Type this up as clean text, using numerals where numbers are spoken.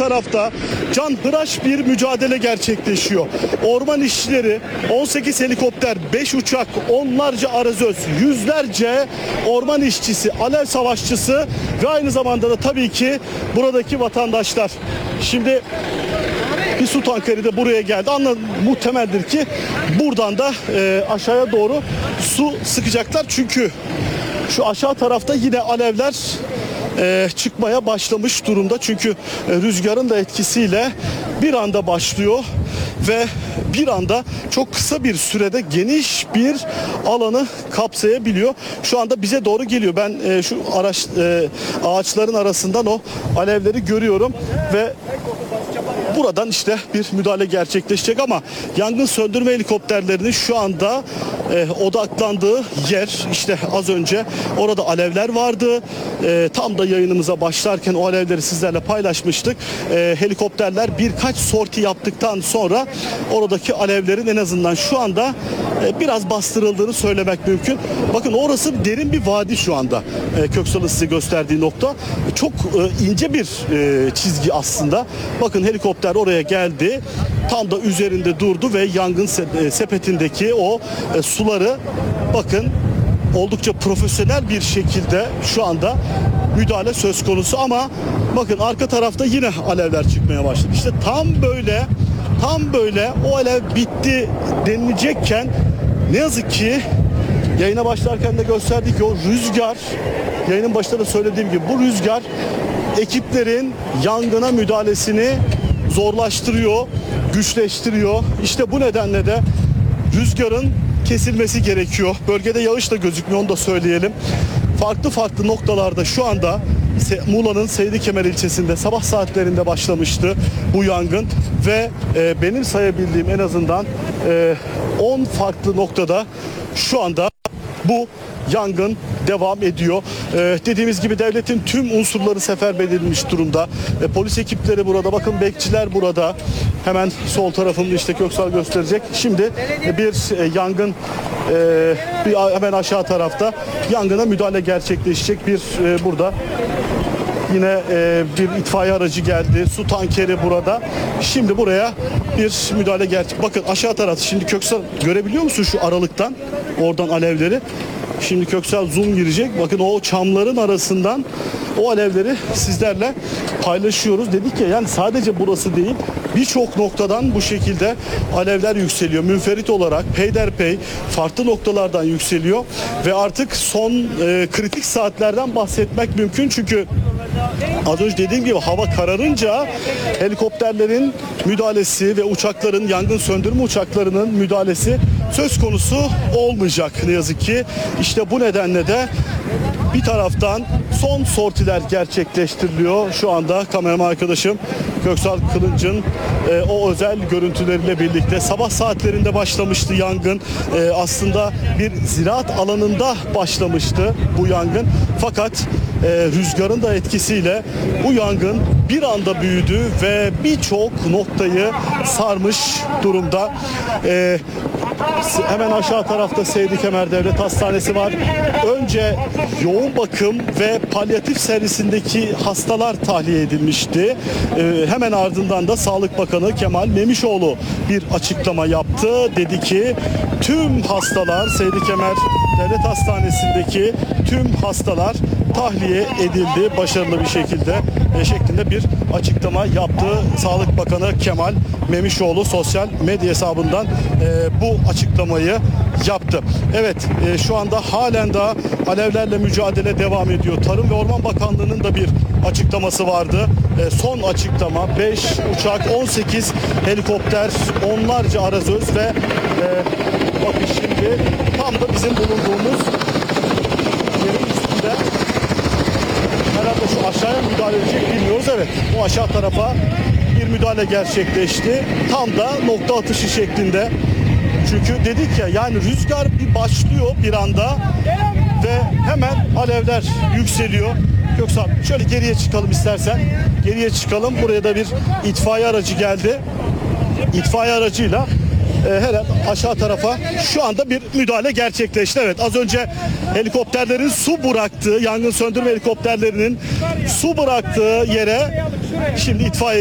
tarafta canhıraş bir mücadele gerçekleşiyor. Orman işçileri, 18 helikopter, 5 uçak, onlarca arazöz, yüzlerce orman işçisi, alev savaşçısı ve aynı zamanda da tabii ki buradaki vatandaşlar. Şimdi bir su tankeri de buraya geldi. Muhtemeldir ki buradan da aşağıya doğru su sıkacaklar. Çünkü şu aşağı tarafta yine alevler çıkmaya başlamış durumda. Çünkü rüzgarın da etkisiyle bir anda başlıyor ve bir anda çok kısa bir sürede geniş bir alanı kapsayabiliyor. Şu anda bize doğru geliyor. Ben şu ağaçların arasından o alevleri görüyorum ve buradan işte bir müdahale gerçekleşecek ama yangın söndürme helikopterlerinin şu anda odaklandığı yer, işte az önce orada alevler vardı. Tam da yayınımıza başlarken o alevleri sizlerle paylaşmıştık. Helikopterler birkaç sorti yaptıktan sonra oradaki alevlerin en azından şu anda biraz bastırıldığını söylemek mümkün. Bakın orası derin bir vadi şu anda. Köksal'ın size gösterdiği nokta. Çok ince bir çizgi aslında. Bakın helikopter oraya geldi. Tam da üzerinde durdu ve yangın sepetindeki o suları bakın oldukça profesyonel bir şekilde şu anda müdahale söz konusu ama bakın arka tarafta yine alevler çıkmaya başladı. İşte tam böyle o alev bitti denilecekken ne yazık ki yayına başlarken de gösterdik ki o rüzgar, yayının başında da söylediğim gibi bu rüzgar ekiplerin yangına müdahalesini zorlaştırıyor, güçleştiriyor. İşte bu nedenle de rüzgarın kesilmesi gerekiyor. Bölgede yağış da gözükmüyor, onu da söyleyelim. Farklı noktalarda şu anda Muğla'nın Seydikemer ilçesinde sabah saatlerinde başlamıştı bu yangın ve benim sayabildiğim en azından 10 farklı noktada şu anda bu yangın devam ediyor. Dediğimiz gibi devletin tüm unsurları seferber edilmiş durumda. Polis ekipleri burada. Bakın bekçiler burada. Hemen sol tarafımda işte Köksal gösterecek. Şimdi bir yangın hemen aşağı tarafta yangına müdahale gerçekleşecek bir burada. Yine bir itfaiye aracı geldi. Su tankeri burada. Şimdi buraya bir müdahale gerçek. Bakın aşağı tarafta şimdi Köksal görebiliyor musun şu aralıktan? Oradan alevleri. Şimdi Köksal zoom girecek. Bakın o çamların arasından o alevleri sizlerle paylaşıyoruz. Dedik ya yani sadece burası değil birçok noktadan bu şekilde alevler yükseliyor. Münferit olarak peyderpey farklı noktalardan yükseliyor ve artık son kritik saatlerden bahsetmek mümkün. Çünkü az önce dediğim gibi hava kararınca helikopterlerin müdahalesi ve uçakların, yangın söndürme uçaklarının müdahalesi söz konusu olmayacak ne yazık ki. İşte bu nedenle de bir taraftan son sortiler gerçekleştiriliyor. Şu anda kameraman arkadaşım Köksal Kılınç'ın o özel görüntüleriyle birlikte sabah saatlerinde başlamıştı yangın. Aslında bir ziraat alanında başlamıştı bu yangın. Fakat rüzgarın da etkisiyle bu yangın bir anda büyüdü ve birçok noktayı sarmış durumda. Hemen aşağı tarafta Seydikemer Devlet Hastanesi var. Önce yoğun bakım ve palyatif servisindeki hastalar tahliye edilmişti. Hemen ardından da Sağlık Bakanı Kemal Memişoğlu bir açıklama yaptı. Dedi ki tüm hastalar Seydikemer Devlet Hastanesi'ndeki tüm hastalar tahliye edildi başarılı bir şekilde şeklinde bir açıklama yaptı. Sağlık Bakanı Kemal Memişoğlu sosyal medya hesabından bu açıklamayı yaptı. Evet şu anda halen daha alevlerle mücadele devam ediyor. Tarım ve Orman Bakanlığı'nın da bir açıklaması vardı. Son açıklama 5 uçak, 18 helikopter, onlarca arazöz ve bakın şimdi tam da bizim bulunduğumuz yerin üstünde herhalde şu aşağıya müdahale edecek bilmiyoruz. Evet o aşağı tarafa bir müdahale gerçekleşti. Tam da nokta atışı şeklinde. Çünkü dedik ya yani rüzgar bir başlıyor bir anda ve hemen alevler yükseliyor. Köksal şöyle geriye çıkalım istersen. Geriye çıkalım. Buraya da bir itfaiye aracı geldi. İtfaiye aracıyla herhalde aşağı tarafa şu anda bir müdahale gerçekleşti. Evet az önce helikopterlerin su bıraktığı, yangın söndürme helikopterlerinin su bıraktığı yere şimdi itfaiye